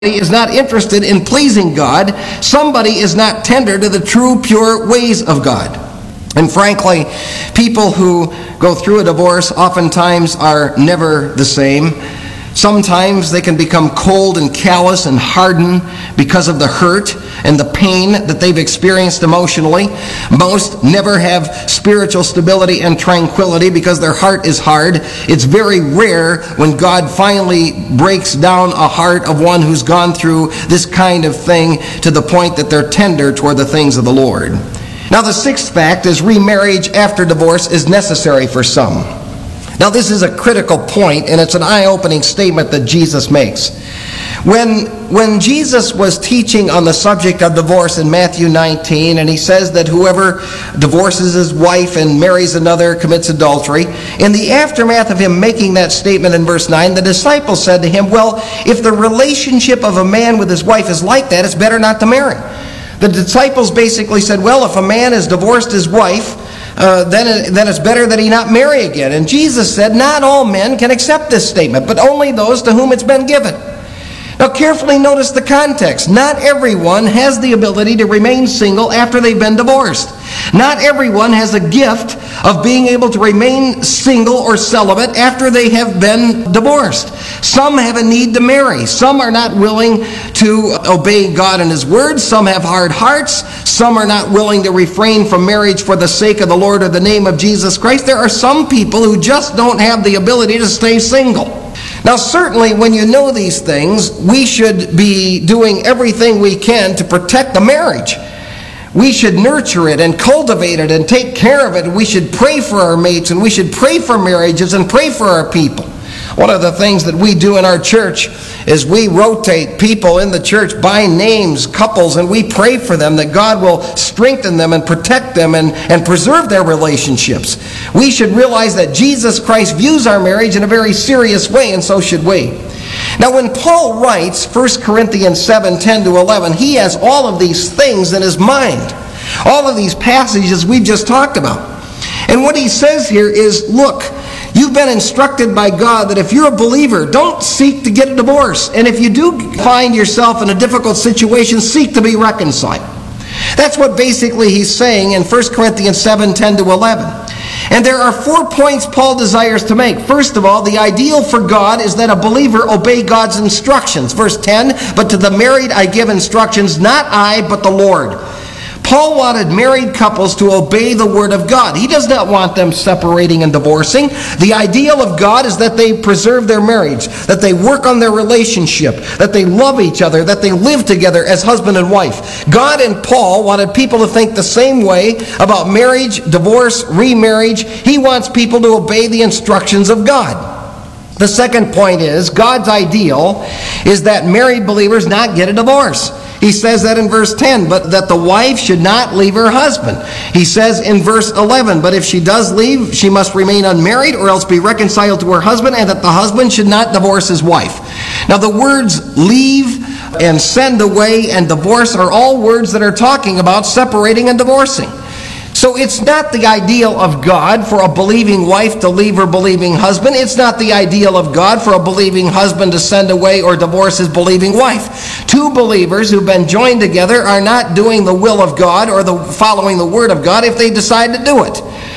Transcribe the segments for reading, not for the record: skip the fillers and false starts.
is not interested in pleasing God, somebody is not tender to the true, pure ways of God. And frankly, people who go through a divorce oftentimes are never the same. Sometimes they can become cold and callous and hardened because of the hurt and the pain that they've experienced emotionally. Most never have spiritual stability and tranquility because their heart is hard. It's very rare when God finally breaks down a heart of one who's gone through this kind of thing to the point that they're tender toward the things of the Lord. Now, the sixth fact is remarriage after divorce is necessary for some. Now, this is a critical point, and it's an eye-opening statement that Jesus makes. When Jesus was teaching on the subject of divorce in Matthew 19, and he says that whoever divorces his wife and marries another commits adultery, in the aftermath of him making that statement in verse 9, the disciples said to him, well, if the relationship of a man with his wife is like that, it's better not to marry. The disciples basically said, well, if a man has divorced his wife, then it's better that he not marry again. And Jesus said, not all men can accept this statement, but only those to whom it's been given. Now carefully notice the context. Not everyone has the ability to remain single after they've been divorced. Not everyone has a gift of being able to remain single or celibate after they have been divorced. Some have a need to marry. Some are not willing to obey God and His Word. Some have hard hearts. Some are not willing to refrain from marriage for the sake of the Lord or the name of Jesus Christ. There are some people who just don't have the ability to stay single. Now, certainly, when you know these things, we should be doing everything we can to protect the marriage. We should nurture it and cultivate it and take care of it. We should pray for our mates, and we should pray for marriages and pray for our people. One of the things that we do in our church is we rotate people in the church by names, couples, and we pray for them that God will strengthen them and protect them and preserve their relationships. We should realize that Jesus Christ views our marriage in a very serious way, and so should we. Now, when Paul writes 1 Corinthians 7:10-11, he has all of these things in his mind. All of these passages we've just talked about. And what he says here is, look, you've been instructed by God that if you're a believer, don't seek to get a divorce. And if you do find yourself in a difficult situation, seek to be reconciled. That's what basically he's saying in 1 Corinthians 7:10-11. And there are 4 points Paul desires to make. First of all, the ideal for God is that a believer obey God's instructions. Verse 10, but to the married I give instructions, not I, but the Lord. Paul wanted married couples to obey the Word of God. He does not want them separating and divorcing. The ideal of God is that they preserve their marriage, that they work on their relationship, that they love each other, that they live together as husband and wife. God and Paul wanted people to think the same way about marriage, divorce, remarriage. He wants people to obey the instructions of God. The second point is, God's ideal is that married believers not get a divorce. He says that in verse 10, but that the wife should not leave her husband. He says in verse 11, but if she does leave, she must remain unmarried or else be reconciled to her husband, and that the husband should not divorce his wife. Now the words leave and send away and divorce are all words that are talking about separating and divorcing. So it's not the ideal of God for a believing wife to leave her believing husband. It's not the ideal of God for a believing husband to send away or divorce his believing wife. Two believers who've been joined together are not doing the will of God or following the Word of God if they decide to do it.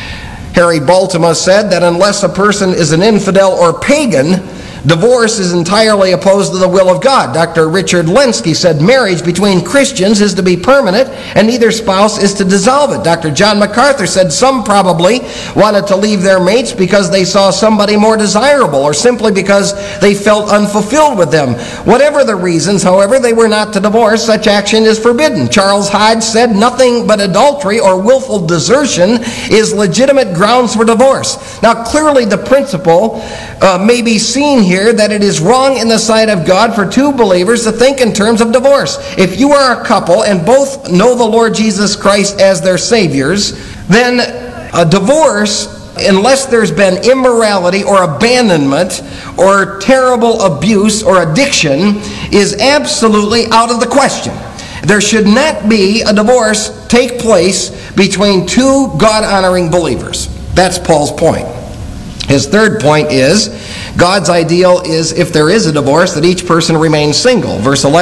Harry Baltimore said that unless a person is an infidel or pagan, divorce is entirely opposed to the will of God. Dr. Richard Lenski said marriage between Christians is to be permanent and neither spouse is to dissolve it. Dr. John MacArthur said some probably wanted to leave their mates because they saw somebody more desirable or simply because they felt unfulfilled with them. Whatever the reasons, however, they were not to divorce. Such action is forbidden. Charles Hodge said nothing but adultery or willful desertion is legitimate grounds for divorce. Now clearly the principle may be seen here that it is wrong in the sight of God for two believers to think in terms of divorce. If you are a couple and both know the Lord Jesus Christ as their saviors, then a divorce, unless there's been immorality or abandonment or terrible abuse or addiction, is absolutely out of the question. There should not be a divorce take place between two God-honoring believers. That's Paul's point. His third point is, God's ideal is, if there is a divorce, that each person remains single. Verse 11